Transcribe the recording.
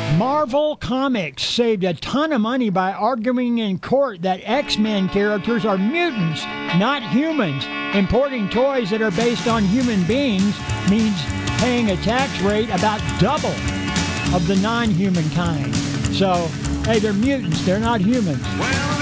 Marvel Comics saved a ton of money by arguing in court that X-Men characters are mutants, not humans. Importing toys that are based on human beings means paying a tax rate about double of the non-human kind. So, hey, they're mutants, they're not humans.